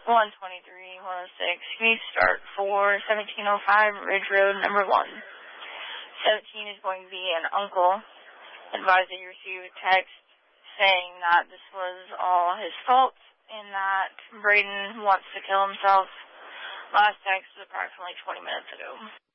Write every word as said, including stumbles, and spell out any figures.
one twenty-three, one oh six. Can you start for seventeen oh five Ridge Road, number one? seventeen is going to be an uncle. Advised that you received a text saying that this was all his fault and that Braden wants to kill himself. Last text was approximately twenty minutes ago.